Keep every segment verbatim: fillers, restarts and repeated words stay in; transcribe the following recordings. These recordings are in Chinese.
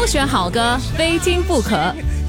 都选好歌，非听不可。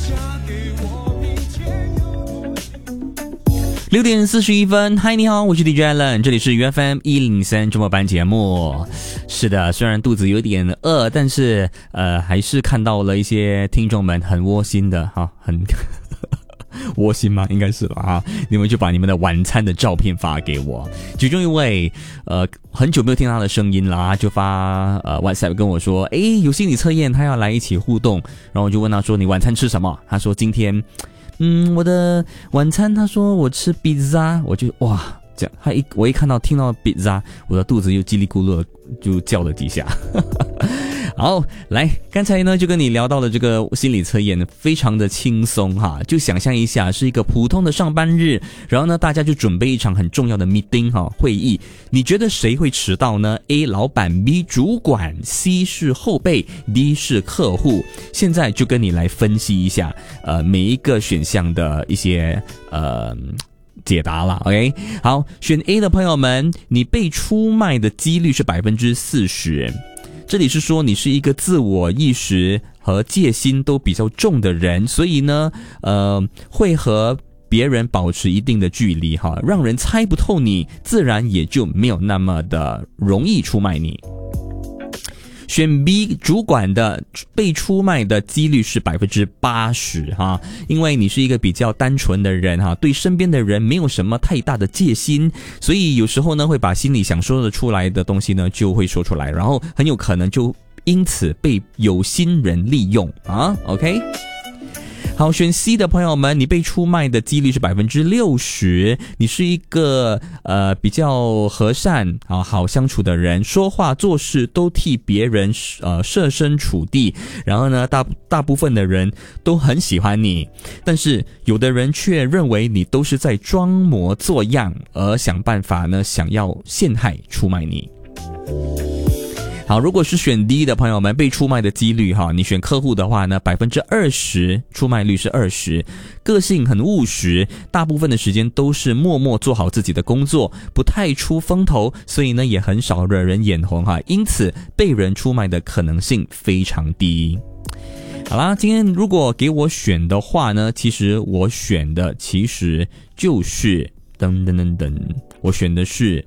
六点四十一分，嗨，你好，我是 D J Allen， 这里是 U F M 一零三周末班节目。是的，虽然肚子有点饿，但是呃，还是看到了一些听众们很窝心的哈，很窝心吗？应该是吧哈，你们就把你们的晚餐的照片发给我。其中一位呃很久没有听他的声音了，就发呃 WhatsApp 跟我说，诶，有心理测验，他要来一起互动，然后我就问他说，你晚餐吃什么？他说今天。嗯，我的晚餐，他说我吃 pizza， 我就哇，这样，他一我一看到听到 pizza， 我的肚子又叽里咕噜就叫了几下。好，来，刚才呢就跟你聊到了这个心理测验，非常的轻松哈，就想象一下是一个普通的上班日，然后呢大家就准备一场很重要的 meeting 哈会议，你觉得谁会迟到呢 ？A 老板 ，B 主管 ，C 是后辈 ，D 是客户。现在就跟你来分析一下，呃，每一个选项的一些呃。解答了 ，OK， 好，选 A 的朋友们，你被出卖的几率是百分之四十。这里是说你是一个自我意识和戒心都比较重的人，所以呢，呃，会和别人保持一定的距离哈，让人猜不透你，自然也就没有那么的容易出卖你。选 B 主管的被出卖的几率是百分之八十哈，因为你是一个比较单纯的人哈，对身边的人没有什么太大的戒心，所以有时候呢会把心里想说的出来的东西呢就会说出来，然后很有可能就因此被有心人利用啊 ，OK。好，选 C 的朋友们，你被出卖的几率是百分之六十。你是一个呃比较和善啊、好相处的人，说话做事都替别人呃设身处地。然后呢，大大部分的人都很喜欢你，但是有的人却认为你都是在装模作样，而想办法呢想要陷害出卖你。好，如果是选 D 的朋友们，被出卖的几率哈，你选客户的话呢，百分之二十，出卖率是二十，个性很务实，大部分的时间都是默默做好自己的工作，不太出风头，所以呢也很少惹人眼红哈，因此被人出卖的可能性非常低。好啦，今天如果给我选的话呢，其实我选的其实就是噔噔噔噔，我选的是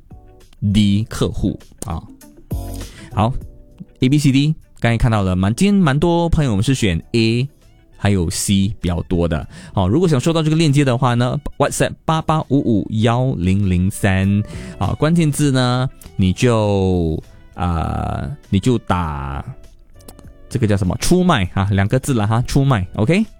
D 客户啊。好 ，A B C D 刚才看到了蛮，今天蛮多朋友是选 A 还有 C 比较多的。好，如果想收到这个链接的话呢 ，WhatsApp 八八五五一零零三啊，关键字呢你就啊、呃、你就打这个叫什么出卖啊两个字了哈，出卖 ，OK。